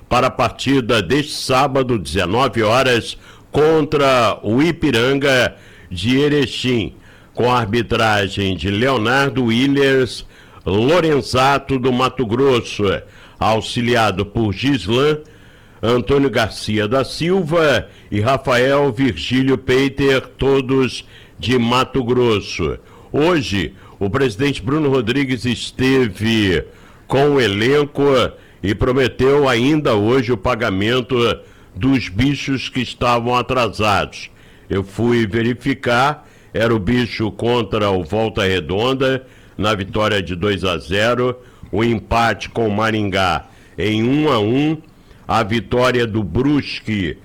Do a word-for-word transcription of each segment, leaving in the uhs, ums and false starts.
para a partida deste sábado, dezenove horas, contra o Ipiranga de Erechim, com a arbitragem de Leonardo Willers Lorenzato do Mato Grosso, auxiliado por Gislan, Antônio Garcia da Silva e Rafael Virgílio Peiter, todos de Mato Grosso. Hoje, o presidente Bruno Rodrigues esteve com o elenco e prometeu ainda hoje o pagamento dos bichos que estavam atrasados. Eu fui verificar, era o bicho contra o Volta Redonda, na vitória de dois a zero, o empate com o Maringá em um a um, a vitória do Brusque,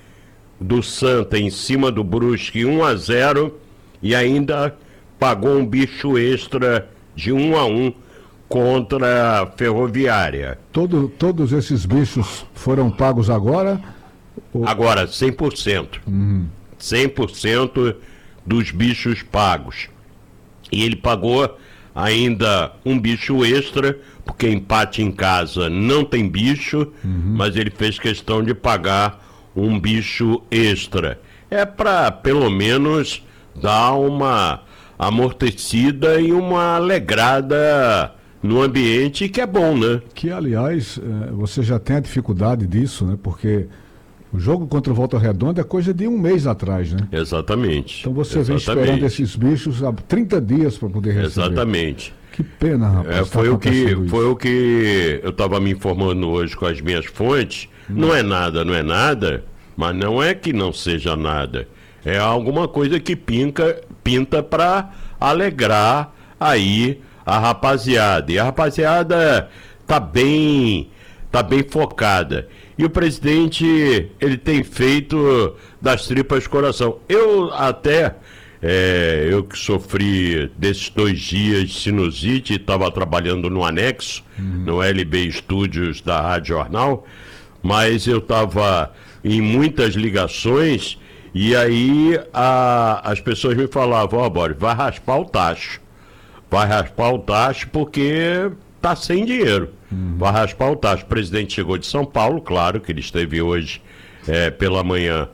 do Santa em cima do Brusque um a zero, e ainda pagou um bicho extra de um a um contra a Ferroviária. Todo, todos esses bichos foram pagos agora? Ou... Agora, cem por cento. Uhum. cem por cento dos bichos pagos. E ele pagou ainda um bicho extra, porque empate em casa não tem bicho, uhum. mas ele fez questão de pagar um bicho extra. É para, pelo menos, dar uma amortecida e uma alegrada no ambiente, que é bom, né? Que, aliás, você já tem a dificuldade disso, né? Porque o jogo contra o Volta Redonda é coisa de um mês atrás, né? Exatamente. Então você Exatamente. vem esperando esses bichos há trinta dias para poder receber. Exatamente. Que pena, rapaz. É, foi, tá o que, foi o que eu estava me informando hoje com as minhas fontes. Hum. Não é nada, não é nada, mas não é que não seja nada. É alguma coisa que pinca, pinta para alegrar aí a rapaziada. E a rapaziada tá bem, tá bem focada. E o presidente, ele tem feito das tripas coração. Eu até, é, eu que sofri desses dois dias de sinusite, estava trabalhando no anexo, uhum. no L B Estúdios da Rádio Jornal, mas eu estava em muitas ligações, e aí a, as pessoas me falavam, ó, oh, Boris, vai raspar o tacho. Vai raspar o tacho porque tá sem dinheiro. Uhum. Vai raspar o tacho. O presidente chegou de São Paulo, claro que ele esteve hoje é, pela manhã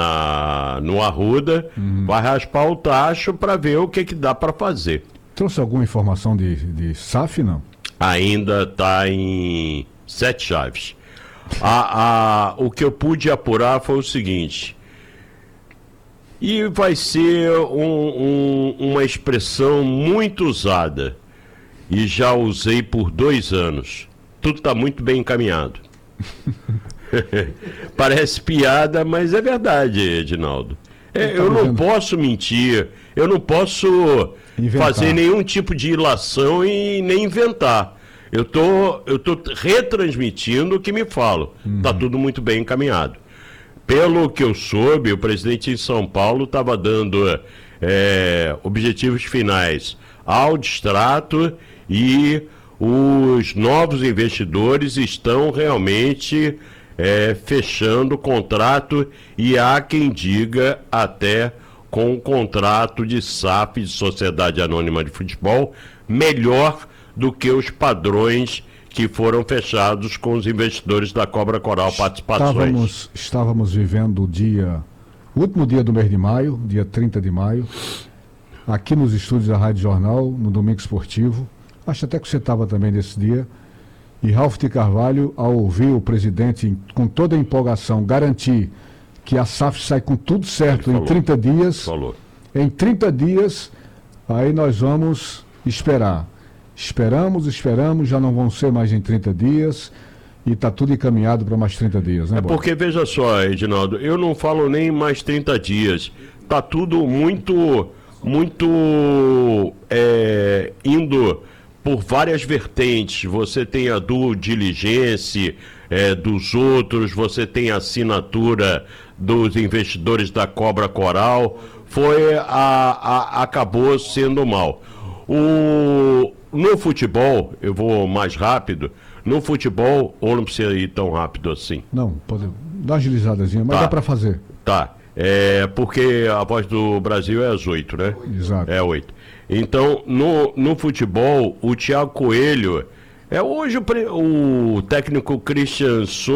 na, no Arruda. Uhum. Vai raspar o tacho para ver o que, que dá para fazer. Trouxe alguma informação de, de S A F, não? Ainda está em sete chaves. A, a, o que eu pude apurar foi o seguinte... E vai ser um, um, uma expressão muito usada, e já usei por dois anos. Tudo está muito bem encaminhado. Parece piada, mas é verdade, Edinaldo. É, eu não posso mentir, eu não posso inventar. Fazer nenhum tipo de ilação e nem inventar. Eu tô, eu tô retransmitindo o que me falam. Está uhum. tudo muito bem encaminhado. Pelo que eu soube, o presidente em São Paulo estava dando é, objetivos finais ao distrato, e os novos investidores estão realmente é, fechando o contrato, e há quem diga até com o contrato de S A F, de Sociedade Anônima de Futebol, melhor do que os padrões que foram fechados com os investidores da Cobra Coral Participações. Estávamos, estávamos vivendo o dia, o último dia do mês de maio, dia trinta de maio, aqui nos estúdios da Rádio Jornal, no Domingo Esportivo. Acho até que você estava também nesse dia. E Ralf de Carvalho, ao ouvir o presidente com toda a empolgação garantir que a S A F sai com tudo certo falou, em trinta dias, falou. em trinta dias, aí nós vamos esperar. Esperamos, esperamos, já não vão ser mais em trinta dias, e está tudo encaminhado para mais trinta dias, né, É porque, veja só, Edinaldo, eu não falo nem mais trinta dias. Está tudo muito, muito é, indo por várias vertentes. Você tem a due diligence é, dos outros, você tem a assinatura dos investidores da Cobra Coral. Foi a, a, acabou sendo mal. O, no futebol, eu vou mais rápido, no futebol, ou não precisa ir tão rápido assim? Não, pode dar uma agilizadazinha, mas tá. Dá para fazer. Tá, é porque a Voz do Brasil é às oito, né? Exato. É oito. Então, no, no futebol, o Thiago Coelho, é hoje o, o técnico Christian Souza